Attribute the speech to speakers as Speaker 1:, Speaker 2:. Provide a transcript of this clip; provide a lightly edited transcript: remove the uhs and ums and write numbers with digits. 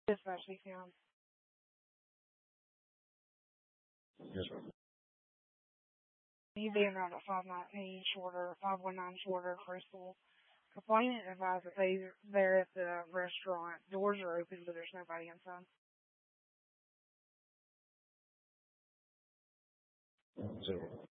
Speaker 1: Dispatch CCM.
Speaker 2: Yes, sir.
Speaker 1: You being around at 519 shorter, 519 shorter, Crystal. Complainant advised that they're at the restaurant. Doors are open, but there's nobody inside.
Speaker 2: Zero.